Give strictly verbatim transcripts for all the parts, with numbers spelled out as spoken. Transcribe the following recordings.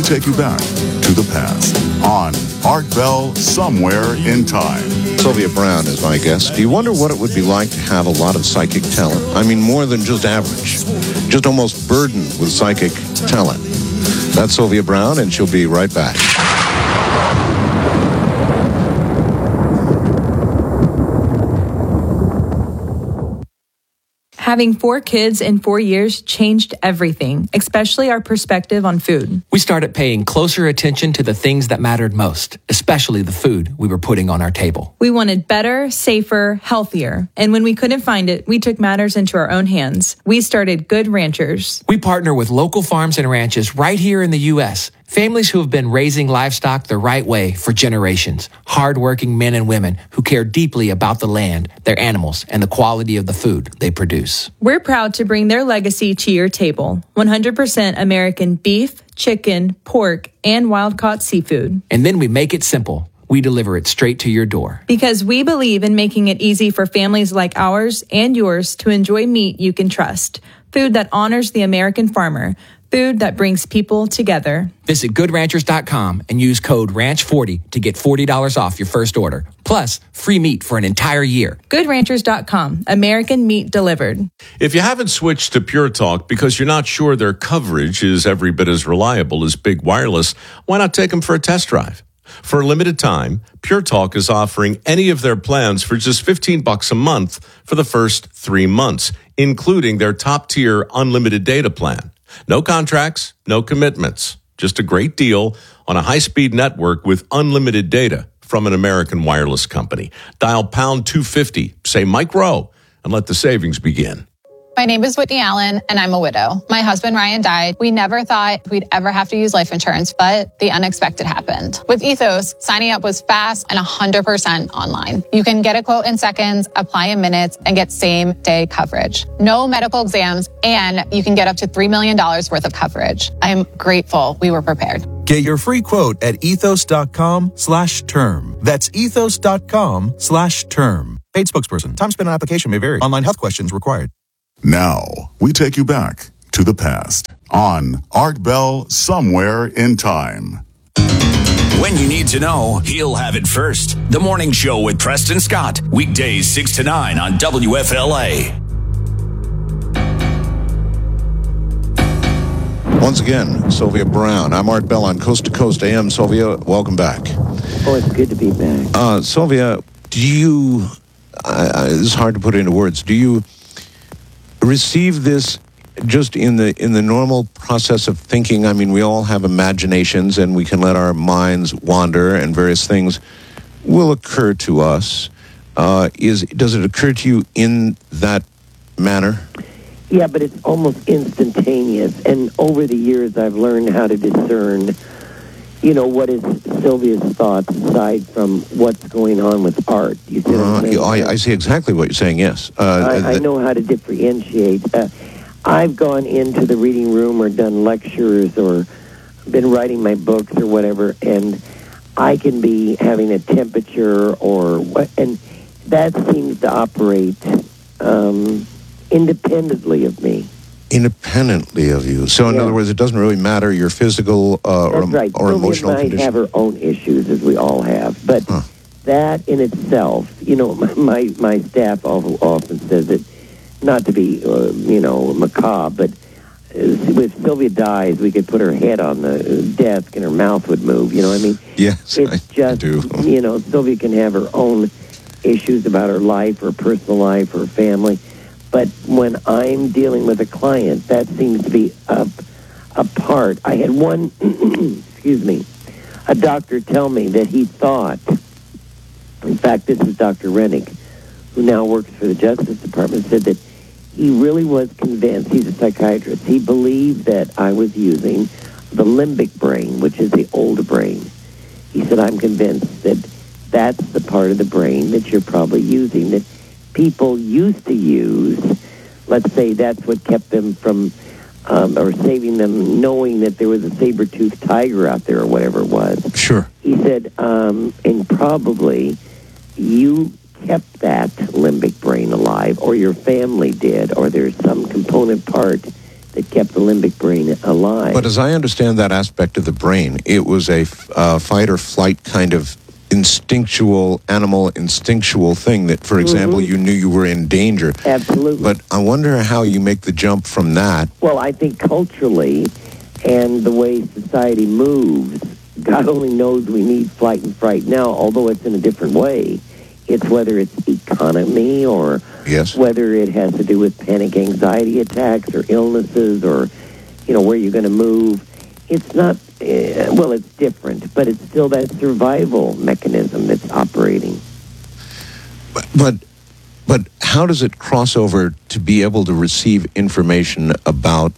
take you back to the past on Art Bell Somewhere in Time. Sylvia Browne is my guest. Do you wonder what it would be like to have a lot of psychic talent? I mean, more than just average, just almost burdened with psychic talent. That's Sylvia Browne, and she'll be right back. Having four kids in four years changed everything, especially our perspective on food. We started paying closer attention to the things that mattered most, especially the food we were putting on our table. We wanted better, safer, healthier. And when we couldn't find it, we took matters into our own hands. We started Good Ranchers. We partner with local farms and ranches right here in the U S Families who have been raising livestock the right way for generations. Hardworking men and women who care deeply about the land, their animals, and the quality of the food they produce. We're proud to bring their legacy to your table. one hundred percent American beef, chicken, pork, and wild-caught seafood. And then we make it simple. We deliver it straight to your door. Because we believe in making it easy for families like ours and yours to enjoy meat you can trust. Food that honors the American farmer. Food that brings people together. Visit good ranchers dot com and use code ranch forty to get forty dollars off your first order. Plus, free meat for an entire year. good ranchers dot com. American meat delivered. If you haven't switched to Pure Talk because you're not sure their coverage is every bit as reliable as Big Wireless, why not take them for a test drive? For a limited time, Pure Talk is offering any of their plans for just fifteen bucks a month for the first three months, including their top-tier unlimited data plan. No contracts, no commitments. Just a great deal on a high-speed network with unlimited data from an American wireless company. Dial pound two fifty, say Mike Rowe, and let the savings begin. My name is Whitney Allen, and I'm a widow. My husband, Ryan, died. We never thought we'd ever have to use life insurance, but the unexpected happened. With Ethos, signing up was fast and one hundred percent online. You can get a quote in seconds, apply in minutes, and get same-day coverage. No medical exams, and you can get up to three million dollars worth of coverage. I'm grateful we were prepared. Get your free quote at ethos.com slash term. That's ethos.com slash term. Paid spokesperson. Time spent on application may vary. Online health questions required. Now, we take you back to the past on Art Bell Somewhere in Time. When you need to know, he'll have it first. The Morning Show with Preston Scott. Weekdays six to nine on W F L A. Once again, Sylvia Browne. I'm Art Bell on Coast to Coast A M. Sylvia, welcome back. Oh, it's good to be back. Uh, Sylvia, do you, uh, it's hard to put into words, do you receive this just in the in the normal process of thinking? I mean, we all have imaginations and we can let our minds wander and various things will occur to us. Uh, is does it occur to you in that manner? Yeah, but it's almost instantaneous. And over the years, I've learned how to discern, you know, what is Sylvia's thoughts aside from what's going on with art. You see what I'm saying? Uh, I, I see exactly what you're saying, yes. Uh, I, I know how to differentiate. Uh, I've gone into the reading room or done lectures or been writing my books or whatever, and I can be having a temperature or what, and that seems to operate um, independently of me. Independently of you. So in yeah. other words, it doesn't really matter your physical uh, or, right. or emotional might condition. Have her own issues, as we all have, but huh. that in itself, you know, my my staff often says it, not to be, uh, you know, macabre, but if Sylvia dies, we could put her head on the desk and her mouth would move. You know what I mean? Yes, it's I just, do. You know, Sylvia can have her own issues about her life, her personal life, her family. But when I'm dealing with a client, that seems to be a, a part. I had one, excuse me, a doctor tell me that he thought, in fact, this is Doctor Rennick, who now works for the Justice Department, said that he really was convinced, he's a psychiatrist, he believed that I was using the limbic brain, which is the older brain. He said, I'm convinced that that's the part of the brain that you're probably using, that people used to use. Let's say that's what kept them from, um, or saving them, knowing that there was a saber-toothed tiger out there or whatever it was. Sure. He said, um, and probably you kept that limbic brain alive, or your family did, or there's some component part that kept the limbic brain alive. But as I understand that aspect of the brain, it was a uh, fight or flight kind of instinctual, animal instinctual thing that, for example, mm-hmm. you knew you were in danger. Absolutely. But I wonder how you make the jump from that. Well, I think culturally and the way society moves, God only knows we need flight and fright now, although it's in a different way. It's whether it's economy or yes. whether it has to do with panic anxiety attacks or illnesses or, you know, where you're going to move. It's not, uh, well, it's different, but it's still that survival mechanism that's operating. But, but, but how does it cross over to be able to receive information about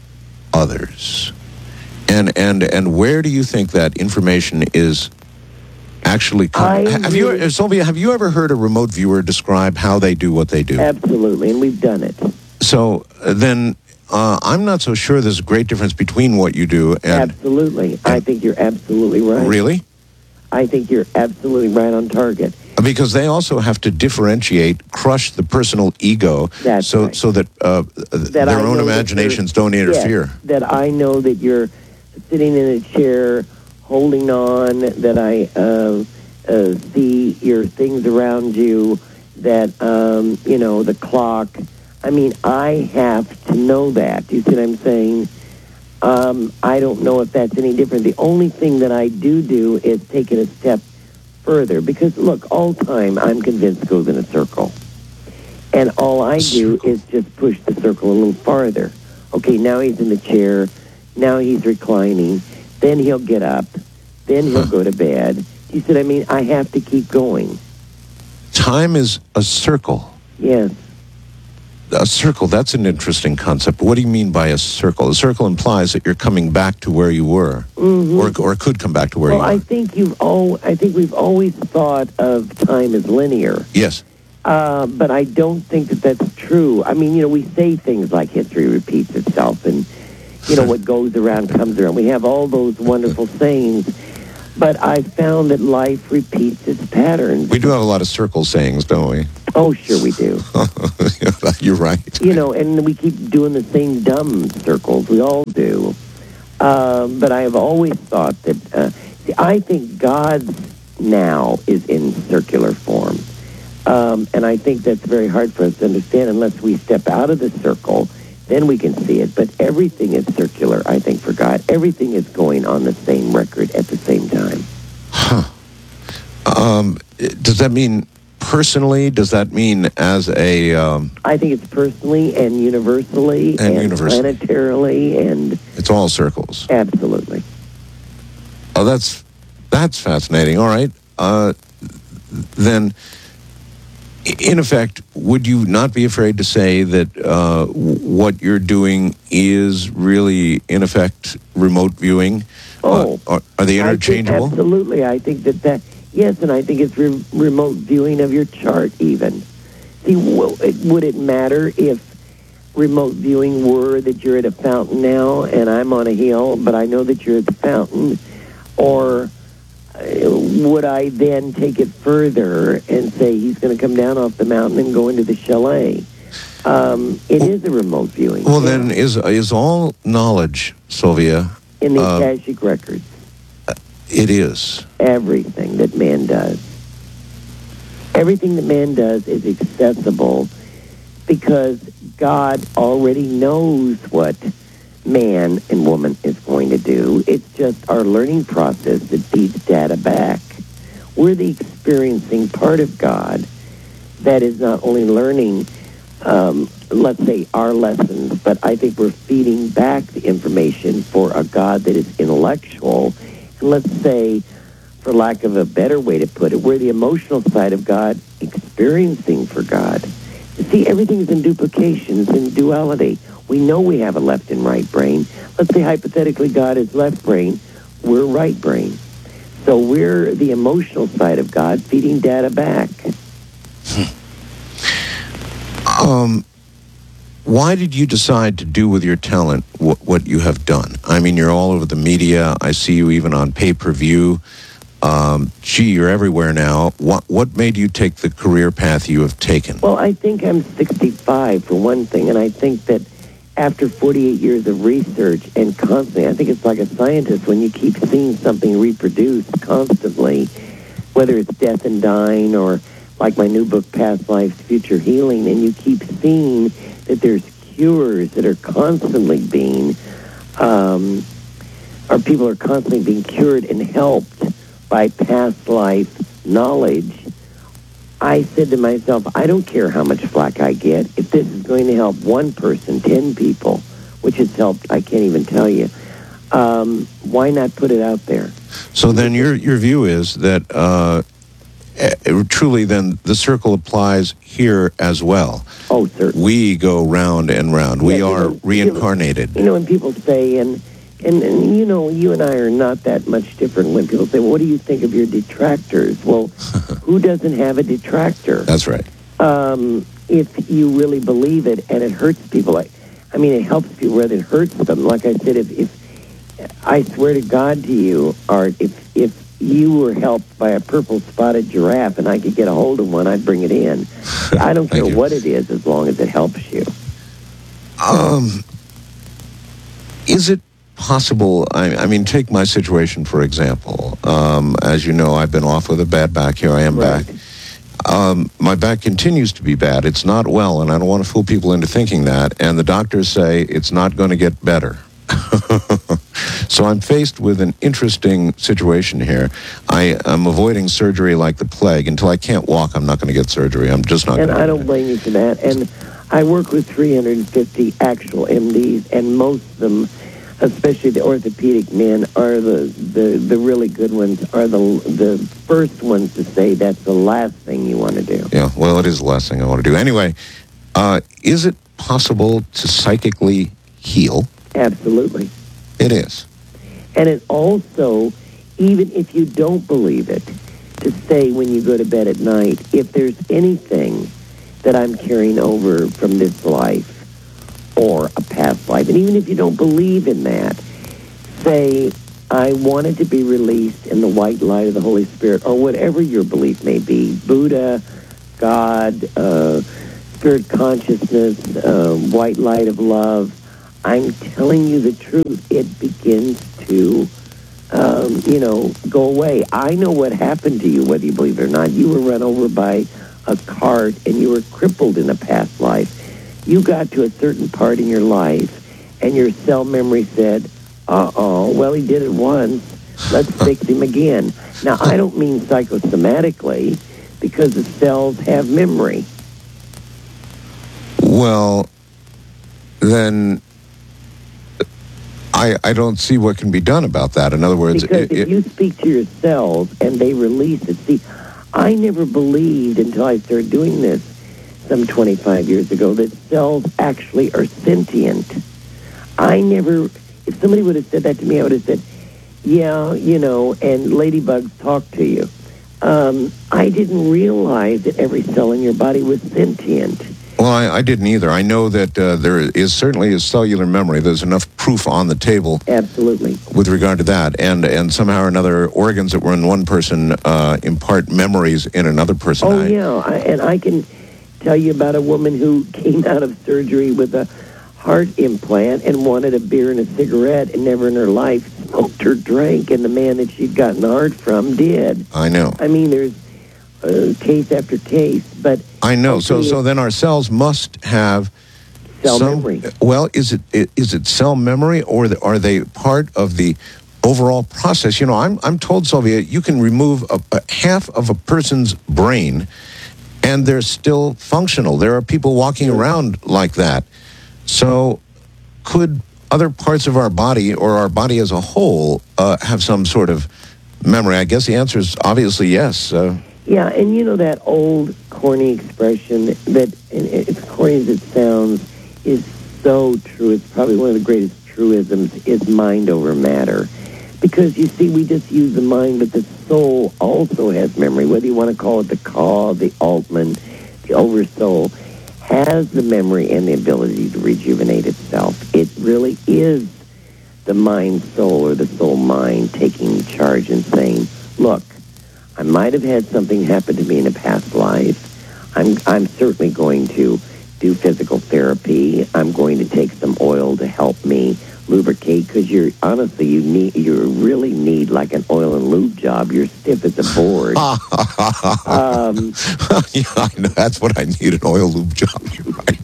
others? And and and where do you think that information is actually coming? Have really, you, Sylvia, have you ever heard a remote viewer describe how they do what they do? Absolutely, and we've done it. So uh, then uh, I'm not so sure there's a great difference between what you do and... Absolutely. And, I think you're absolutely right. Really? I think you're absolutely right on target. Because they also have to differentiate, crush the personal ego That's so, right. so that, uh, that their I own imaginations don't interfere. Yes, that I know that you're sitting in a chair holding on, that I uh, uh, see your things around you, that, um, you know, the clock. I mean, I have to know that. You see what I'm saying? Um, I don't know if that's any different. The only thing that I do do is take it a step further. Because, look, all time, I'm convinced goes in a circle. And all I do is just push the circle a little farther. Okay, now he's in the chair. Now he's reclining. Then he'll get up. Then he'll huh. go to bed. You said, I mean, I have to keep going. Time is a circle. Yes. A circle, that's an interesting concept. What do you mean by a circle? A circle implies that you're coming back to where you were, mm-hmm. or or could come back to where well, you were. I think you've all. I think we've always thought of time as linear. Yes. Uh, but I don't think that that's true. I mean, you know, we say things like history repeats itself, and you know, what goes around comes around. We have all those wonderful sayings, but I found that life repeats its patterns. We do have a lot of circle sayings, don't we? Oh, sure we do. You're right. You know, and we keep doing the same dumb circles. We all do. Um, but I have always thought that, uh, see, I think God now is in circular form. Um, and I think that's very hard for us to understand unless we step out of the circle. Then we can see it. But everything is circular, I think, for God. Everything is going on the same record at the same time. Huh. Um, does that mean personally? Does that mean as a... Um, I think it's personally and universally and, and universally. Planetarily and... It's all circles. Absolutely. Oh, that's that's fascinating. All right. Uh, then... In effect, would you not be afraid to say that uh, what you're doing is really, in effect, remote viewing? Oh. Uh, are, are they interchangeable? I think absolutely. I think that that, yes, and I think it's re- remote viewing of your chart even. See, w- would it matter if remote viewing were that you're at a fountain now and I'm on a hill, but I know that you're at the fountain? Or... would I then take it further and say he's going to come down off the mountain and go into the chalet? Um, it well, is a remote viewing. Well, yeah. Then is is all knowledge, Sylvia? In the uh, Akashic records. It is. Everything that man does. Everything that man does is accessible because God already knows what man and woman is going to do. It's just our learning process that feeds data back. We're the experiencing part of God that is not only learning, um, let's say, our lessons, but I think we're feeding back the information for a God that is intellectual. And let's say, for lack of a better way to put it, we're the emotional side of God experiencing for God. You see, everything is in duplication, it's in duality. We know we have a left and right brain. Let's say hypothetically God is left brain, we're right brain. So we're the emotional side of God feeding data back. Um, why did you decide to do with your talent what, what you have done? I mean, you're all over the media. I see you even on pay-per-view. Um, gee, you're everywhere now. What what made you take the career path you have taken? Well, I think I'm sixty-five for one thing, and I think that after forty-eight years of research and constantly, I think it's like a scientist, when you keep seeing something reproduced constantly, whether it's death and dying or like my new book, Past Lives, Future Healing, and you keep seeing that there's cures that are constantly being, um, or people are constantly being cured and helped by past life knowledge. I said to myself, I don't care how much flack I get. If this is going to help one person, ten people, which has helped, I can't even tell you, um, why not put it out there? So then your your view is that uh, uh, truly then the circle applies here as well. Oh, certainly. We go round and round. We Yeah, you are know, reincarnated. You know, when people say, and, and, and, you know, you and I are not that much different when people say, well, what do you think of your detractors? Well, who doesn't have a detractor? That's right. Um, if you really believe it and it hurts people, like, I mean, it helps people rather than it hurts them. Like I said, if, if I swear to God to you, Art, if if you were helped by a purple spotted giraffe and I could get a hold of one, I'd bring it in. I don't care you. what it is as long as it helps you. Um, is it possible, I, I mean, take my situation, for example. Um, as you know, I've been off with a bad back. Here I am Right. back. Um, my back continues to be bad. It's not well, and I don't want to fool people into thinking that. And the doctors say it's not going to get better. So I'm faced with an interesting situation here. I am avoiding surgery like the plague. Until I can't walk, I'm not going to get surgery. I'm just not And going to. I don't blame you for that. And I work with three hundred fifty actual M Ds, and most of them, especially the orthopedic men, are the, the, the really good ones, are the the first ones to say that's the last thing you want to do. Yeah, well, it is the last thing I want to do. Anyway, uh, is it possible to psychically heal? Absolutely. It is. And it also, even if you don't believe it, to say when you go to bed at night, if there's anything that I'm carrying over from this life or a past life, and even if you don't believe in that, say, I wanted to be released in the white light of the Holy Spirit, or whatever your belief may be, Buddha, God, uh, spirit consciousness, uh, white light of love. I'm telling you the truth. It begins to, um, you know, go away. I know what happened to you, whether you believe it or not. You were run over by a cart and you were crippled in a past life. You got to a certain part in your life and your cell memory said, uh-oh, well, he did it once. Let's fix him again. Now, I don't mean psychosomatically, because the cells have memory. Well, then I, I don't see what can be done about that. In other words, Because it, if it, you speak to your cells and they release it, see, I never believed until I started doing this some twenty-five years ago that cells actually are sentient. I never, if somebody would have said that to me, I would have said, yeah, you know, and ladybugs talk to you. Um, I didn't realize that every cell in your body was sentient. well, I, I didn't either. I know that uh, there is certainly a cellular memory. There's enough proof on the table Absolutely. with regard to that. And and somehow or another, organs that were in one person uh, impart memories in another person. Oh, I, yeah, I, and I can tell you about a woman who came out of surgery with a heart implant and wanted a beer and a cigarette and never in her life smoked or drank, and the man that she'd gotten the heart from did. I know. I mean, there's uh, case after case, but... I know. So okay, so then our cells must have Cell some, memory. Well, is it is it cell memory, or the, are they part of the overall process? You know, I'm I'm told, Sylvia, you can remove a, a half of a person's brain, and they're still functional. There are people walking around like that. So, could other parts of our body, or our body as a whole, uh, have some sort of memory? I guess the answer is obviously yes. Uh, Yeah, and you know that old corny expression that, and as corny as it sounds, is so true. It's probably one of the greatest truisms, is mind over matter. Because, you see, we just use the mind, but the soul also has memory. Whether you want to call it the Ka, the Altman, the Oversoul, has the memory and the ability to rejuvenate itself. It really is the mind-soul or the soul-mind taking charge and saying, look, I might have had something happen to me in a past life. I'm I'm certainly going to do physical therapy. I'm going to take some oil to help me lubricate, because you're honestly you need you really need like an oil and lube job. You're stiff as a board. um, yeah, I know. That's what I need, an oil lube job. You're right.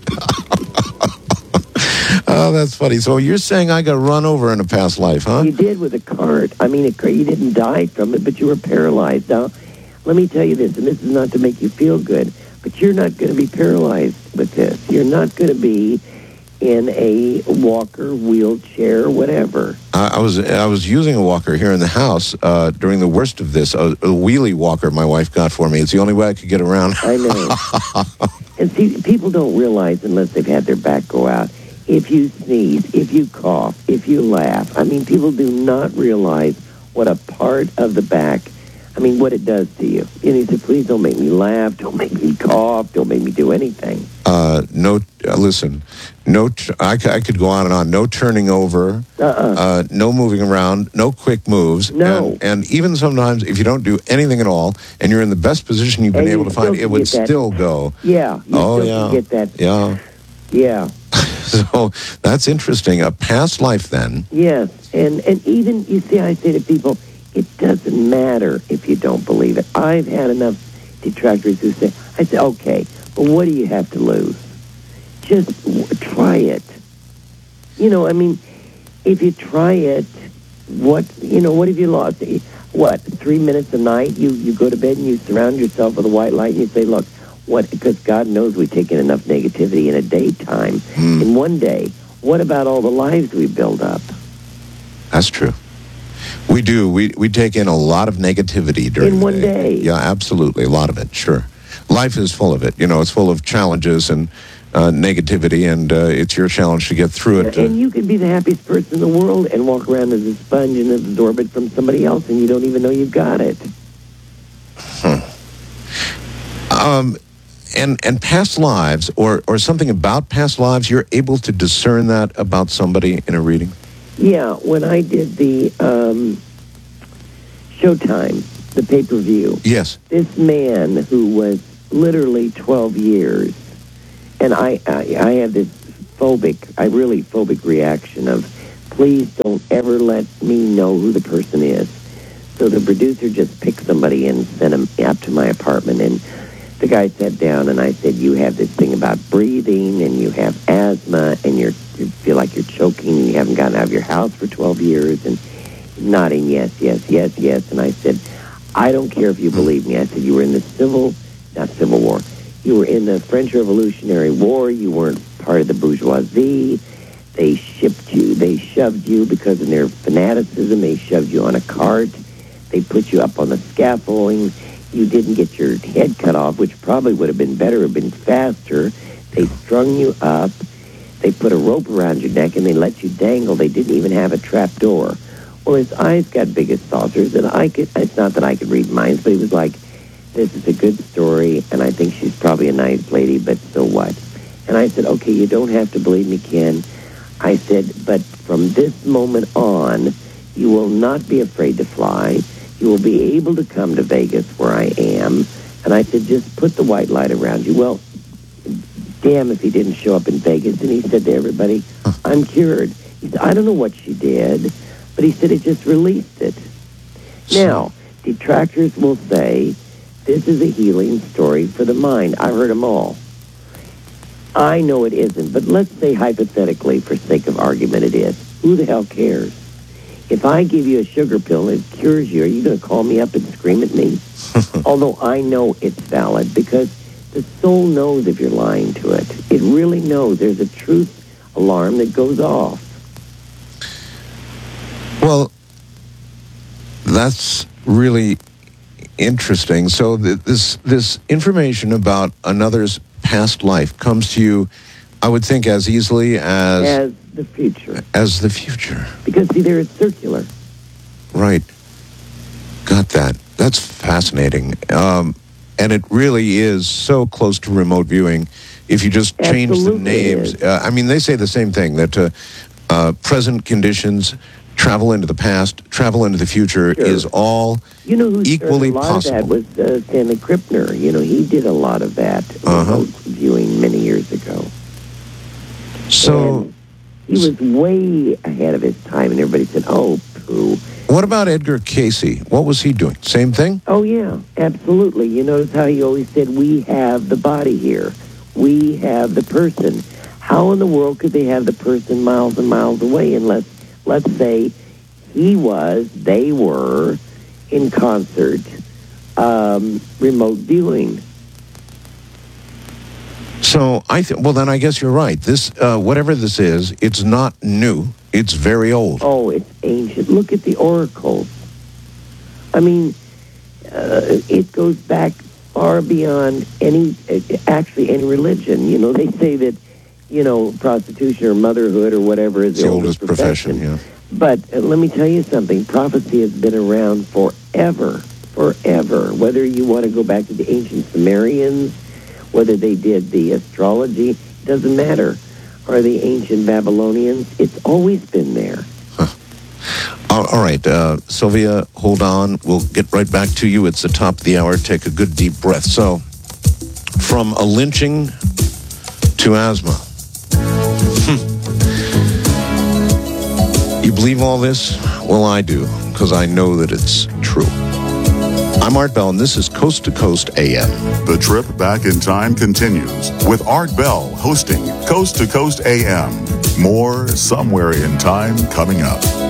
Oh, that's funny. So you're saying I got run over in a past life, huh? You did with a cart. I mean, it, you didn't die from it, but you were paralyzed. Now, let me tell you this, and this is not to make you feel good, but you're not going to be paralyzed with this. You're not going to be in a walker, wheelchair, whatever. I, I was I was using a walker here in the house uh, during the worst of this, a, a wheelie walker my wife got for me. It's the only way I could get around. I know. And see, people don't realize unless they've had their back go out. If you sneeze, if you cough, if you laugh, I mean, people do not realize what a part of the back, I mean, what it does to you. And he said, please don't make me laugh, don't make me cough, don't make me do anything. Uh, no, uh, listen, no. T- I, c- I could go on and on. No turning over, uh-uh. uh, no moving around, no quick moves. No. And, and even sometimes, if you don't do anything at all, and you're in the best position you've been And able you to find, still it would get that- still go. Yeah, you Oh, still yeah. can get that. Yeah. Yeah. So that's interesting. A past life, then. Yes, and, and even, you see, I say to people, it doesn't matter if you don't believe it. I've had enough detractors who say, I say, okay, but what do you have to lose? Just w- try it. You know, I mean, if you try it, what, you know, what have you lost? What, three minutes a night? You, you go to bed and you surround yourself with a white light and you say, look, what, because God knows we take in enough negativity in a daytime, Mm. in one day. What about all the lives we build up? That's true. We do. We we take in a lot of negativity during In the one day. Yeah, absolutely. A lot of it, sure. Life is full of it. You know, it's full of challenges and uh, negativity, and uh, it's your challenge to get through it. And you can be the happiest person in the world and walk around as a sponge and absorb it from somebody else, and you don't even know you've got it. Huh. Um, and and past lives, or or something about past lives, you're able to discern that about somebody in a reading? Yeah, when I did the um, Showtime, the pay-per-view, Yes. this man who was literally twelve years, and I, I, I have this phobic, I really phobic reaction of, please don't ever let me know who the person is. So the producer just picked somebody and sent him up to my apartment, and the guy sat down, and I said, you have this thing about breathing, and you have asthma, and you're, you feel like you're choking, and you haven't gotten out of your house for twelve years, and nodding, yes, yes, yes, yes. And I said, I don't care if you believe me. I said, you were in the civil, not Civil War, you were in the French Revolutionary War, you weren't part of the bourgeoisie, they shipped you, they shoved you because of their fanaticism, they shoved you on a cart, they put you up on the scaffolding, you didn't get your head cut off, which probably would have been better, have been faster. They strung you up. They put a rope around your neck, and they let you dangle. They didn't even have a trap door. Well, his eyes got big as saucers, and I could, it's not that I could read minds, but he was like, this is a good story, and I think she's probably a nice lady, but so what? And I said, okay, you don't have to believe me, Ken. I said, but from this moment on, you will not be afraid to fly. You will be able to come to Vegas where I am. And I said, just put the white light around you. Well, damn if he didn't show up in Vegas. And he said to everybody, I'm cured. He said, I don't know what she did, but he said it just released it. Now, detractors will say, this is a healing story for the mind. I heard them all. I know it isn't, but let's say hypothetically, for sake of argument, it is. Who the hell cares? If I give you a sugar pill and it cures you, are you going to call me up and scream at me? Although I know it's valid, because the soul knows if you're lying to it. It really knows. There's a truth alarm that goes off. Well, that's really interesting. So th- this this information about another's past life comes to you, I would think, as easily as As the future. as the future. Because, see, there it's circular. Right. Got that. That's fascinating. Um, and it really is so close to remote viewing. If you just change Absolutely the names, is. uh, I mean, they say the same thing, that uh, uh, present conditions travel into the past, travel into the future Sure. is all You know who equally started a lot possible. of that was uh, Stanley Krippner. You know, he did a lot of that Uh-huh. remote viewing many years ago. So, And he was way ahead of his time, and everybody said, "Oh, pooh." what about Edgar Casey? What was he doing? Same thing? Oh, yeah, absolutely. You notice how he always said, "We have the body here. We have the person." How in the world could they have the person miles and miles away unless, let's say, he was, they were, in concert, um, remote viewing? So I think. Well, then I guess you're right. This, uh, whatever this is, it's not new. It's very old. Oh, it's ancient. Look at the oracles. I mean, uh, it goes back far beyond any, actually any religion. You know, they say that, you know, prostitution or motherhood or whatever is It's the, the oldest profession. Yeah. But uh, let me tell you something. Prophecy has been around forever, forever. Whether you want to go back to the ancient Sumerians, whether they did the astrology, doesn't matter. Or the ancient Babylonians, it's always been there. All all right, uh, Sylvia, hold on. We'll get right back to you. It's the top of the hour. Take a good deep breath. So, from a lynching to asthma. You believe all this? Well, I do, because I know that it's true. I'm Art Bell, and this is Coast to Coast A M. The trip back in time continues with Art Bell hosting Coast to Coast A M. More Somewhere in Time coming up.